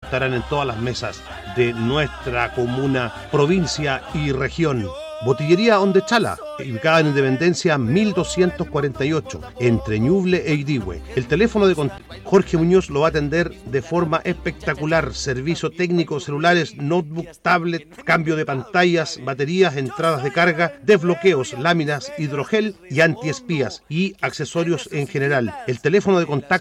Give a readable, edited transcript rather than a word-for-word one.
estarán en todas las mesas de nuestra comuna, provincia y región. Botillería Ondechala, ubicada en Independencia 1248, entre Ñuble e Idigüe. El teléfono de contacto, Jorge Muñoz lo va a atender de forma espectacular. Servicio técnico, celulares, notebook, tablet, cambio de pantallas, baterías, entradas de carga, desbloqueos, láminas, hidrogel y antiespías y accesorios en general. El teléfono de contacto